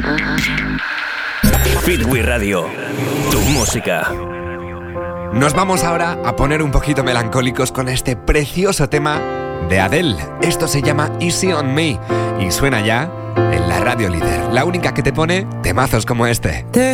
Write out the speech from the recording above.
Fitwi Radio, tu música. Nos vamos ahora a poner un poquito melancólicos con este precioso tema de Adele. Esto se llama Easy on Me y suena ya en la radio líder, la única que te pone temazos como este.